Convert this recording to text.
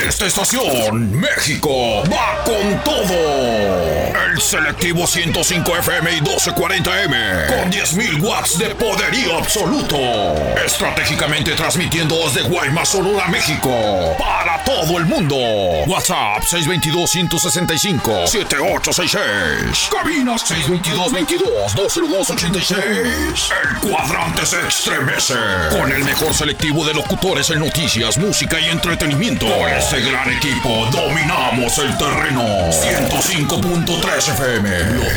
esta estación, México va con todo. El selectivo 105 FM y 1240M, con 10.000 watts de poderío absoluto. Estratégicamente transmitiendo desde Guaymas, Sonora, México, para todo el mundo. WhatsApp 622-165-7866. Cabinas 622-22-20286. El cuadrante se estremece con el mejor selectivo de locutores en noticias, música y entretenimiento. Con este gran equipo dominamos el terreno. 105.3 FM, lo